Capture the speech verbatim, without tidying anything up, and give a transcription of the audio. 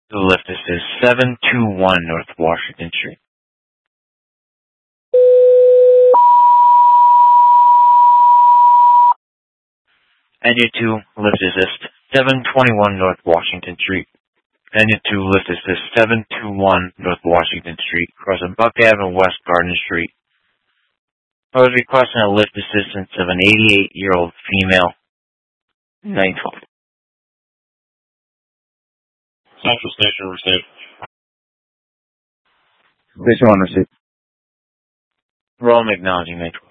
The lift is seven two one North Washington Street. Engine two, lift assist, seven twenty-one North Washington Street. Engine two, lift assist, seven two one North Washington Street, crossing Buck Avenue West Garden Street. I was requesting a lift assistance of an eighty-eight-year-old female. nine twelve. Central Station received. Station one received. Roll acknowledging nine twelve.